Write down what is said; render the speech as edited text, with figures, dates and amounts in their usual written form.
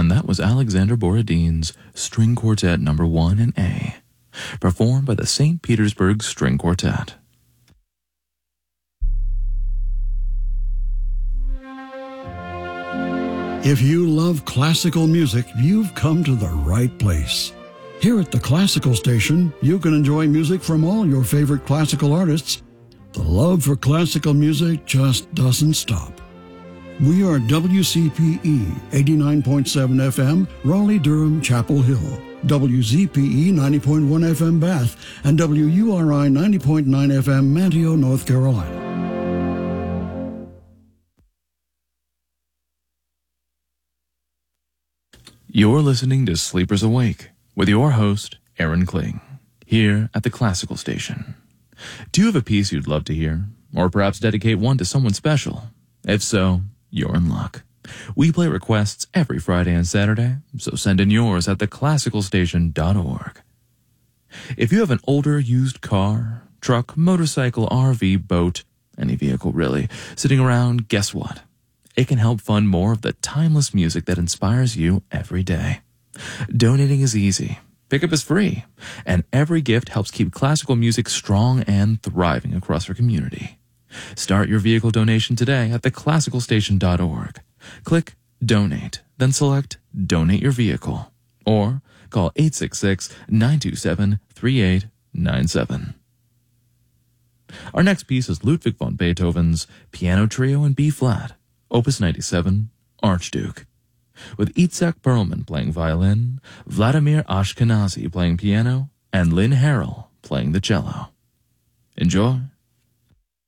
And that was Alexander Borodin's String Quartet No. 1 in A, performed by the St. Petersburg String Quartet. If you love classical music, you've come to the right place. Here at the Classical Station, you can enjoy music from all your favorite classical artists. The love for classical music just doesn't stop. We are WCPE 89.7 FM, Raleigh-Durham, Chapel Hill, WZPE 90.1 FM, Bath, and WURI 90.9 FM, Manteo, North Carolina. You're listening to Sleepers Awake with your host, Aaron Kling, here at the Classical Station. Do you have a piece you'd love to hear? Or perhaps dedicate one to someone special? If so, you're in luck. We play requests every Friday and Saturday, so send in yours at theclassicalstation.org. If you have an older used car, truck, motorcycle, RV, boat, any vehicle really, sitting around, guess what? It can help fund more of the timeless music that inspires you every day. Donating is easy. Pickup is free. And every gift helps keep classical music strong and thriving across our community. Start your vehicle donation today at theclassicalstation.org. Click Donate, then select Donate Your Vehicle, or call 866-927-3897. Our next piece is Ludwig van Beethoven's Piano Trio in B-flat, Opus 97, Archduke, with Itzhak Perlman playing violin, Vladimir Ashkenazy playing piano, and Lynn Harrell playing the cello. Enjoy.